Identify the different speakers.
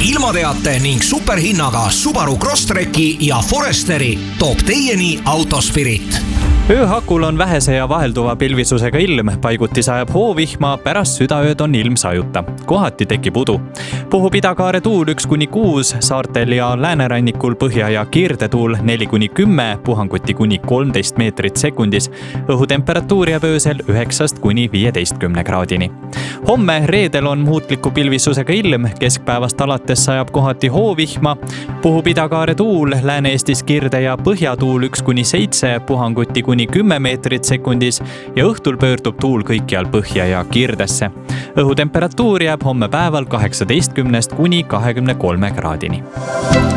Speaker 1: ilmateate ning superhinnaga Subaru Crosstreki ja Foresteri toob teieni Autospirit.
Speaker 2: Ööhakul on vähese ja vahelduva pilvisusega ilm, paiguti sajab hoovihma, pärast südaööd on ilm sajuta. Kohati tekib udu. Puhub idakaare tuul 1-6, saartel ja läänerannikul põhja- ja kirdetuul 4-10, puhanguti kuni 13 meetrit sekundis. Õhutemperatuur jääb öösel 9-15 kraadini. Homme reedel on muutliku pilvisusega ilm, keskpäevast alates sajab kohati hoovihma, puhub idakaare tuul, Lääne-Eestis kirde- ja põhjatuul 1-7, puhanguti kuni 10 meetrit sekundis ja õhtul pöördub tuul kõikjal põhja ja kirdesse. Õhutemperatuur jääb homme päeval 18-23 kraadini.